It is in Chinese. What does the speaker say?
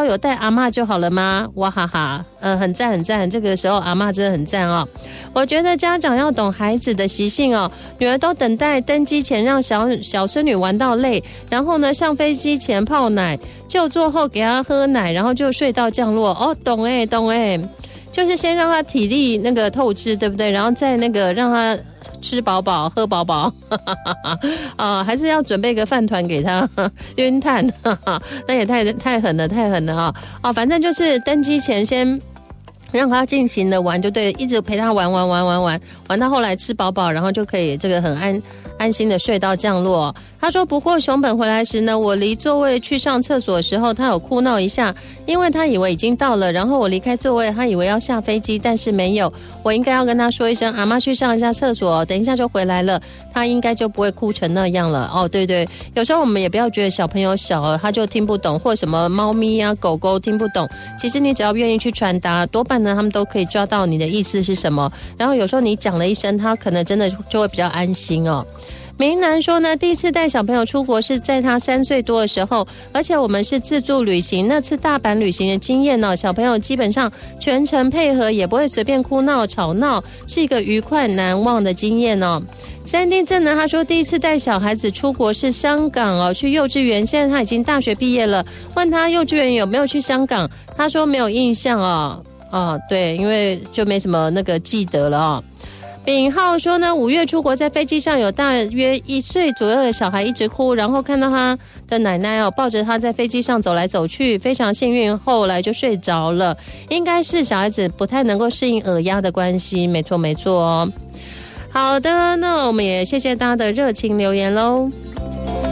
有带阿嬷就好了吗？哇哈哈，很赞很赞，这个时候阿嬷真的很赞哦。我觉得家长要懂孩子的习性哦，女儿都等待登机前让小孙女玩到累，然后呢上飞机前泡奶，就座后给她喝奶，然后就睡到降落。哦，懂欸懂欸，就是先让她体力那个透支，对不对？然后再那个让她吃饱饱喝饱饱还是要准备个饭团给他晕碳那也太狠了太狠了反正就是登机前先让他尽情的玩就对，一直陪他玩到后来吃饱饱，然后就可以这个很安心的睡到降落。他说不过熊本回来时呢，我离座位去上厕所的时候，他有哭闹一下，因为他以为已经到了，然后我离开座位，他以为要下飞机，但是没有，我应该要跟他说一声阿妈去上一下厕所，等一下就回来了，他应该就不会哭成那样了。对对，有时候我们也不要觉得小朋友小他就听不懂，或什么猫咪啊狗狗听不懂，其实你只要愿意去传达，多半呢他们都可以抓到你的意思是什么，然后有时候你讲了一声，他可能真的就会比较安心哦。明南说呢，第一次带小朋友出国是在他3岁多的时候，而且我们是自助旅行，那次大阪旅行的经验呢，小朋友基本上全程配合，也不会随便哭闹吵闹，是一个愉快难忘的经验哦。三丁正呢，他说第一次带小孩子出国是香港去幼稚园，现在他已经大学毕业了，问他幼稚园有没有去香港，他说没有印象对，因为就没什么那个记得了炳浩说呢，5月出国，在飞机上有大约1岁左右的小孩一直哭，然后看到他的奶奶抱着他在飞机上走来走去，非常幸运，后来就睡着了，应该是小孩子不太能够适应耳压的关系，没错没错好的，那我们也谢谢大家的热情留言咯。